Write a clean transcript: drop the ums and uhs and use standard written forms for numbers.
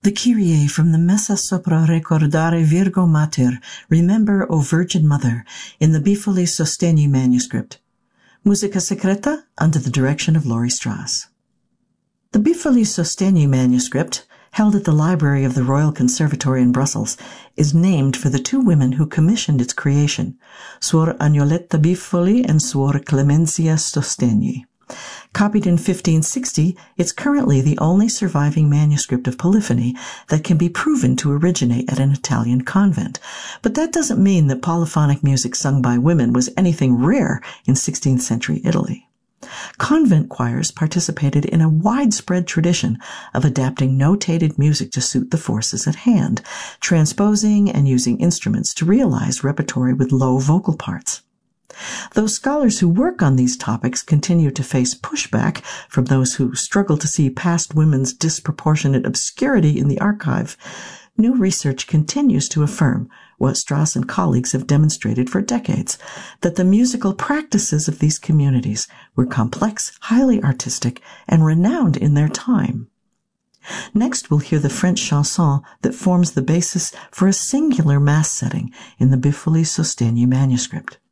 The Kyrie from the Messa Sopra Recordare Virgo Mater, Remember, O Virgin Mother, in the Bifoli Sostegni manuscript. Musica Secreta, under the direction of Laurie Strauss. The Bifoli Sostegni manuscript, held at the library of the Royal Conservatory in Brussels, is named for the two women who commissioned its creation, Suor Agnoletta Bifoli and Suor Clemenzia Sostegni. Copied in 1560, it's currently the only surviving manuscript of polyphony that can be proven to originate at an Italian convent. But that doesn't mean that polyphonic music sung by women was anything rare in 16th century Italy. Convent choirs participated in a widespread tradition of adapting notated music to suit the forces at hand, transposing and using instruments to realize repertory with low vocal parts. Though scholars who work on these topics continue to face pushback from those who struggle to see past women's disproportionate obscurity in the archive, new research continues to affirm what Strauss and colleagues have demonstrated for decades, that the musical practices of these communities were complex, highly artistic, and renowned in their time. Next, we'll hear the French chanson that forms the basis for a singular mass setting in the Bifoli Sostegni manuscript.